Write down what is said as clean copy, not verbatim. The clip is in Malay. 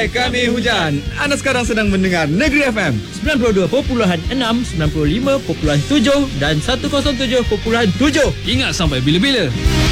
Hai, kami Hujan. Anda sekarang sedang mendengar Negeri FM 92.6, 95.7 dan 107.7. Ingat sampai bila-bila.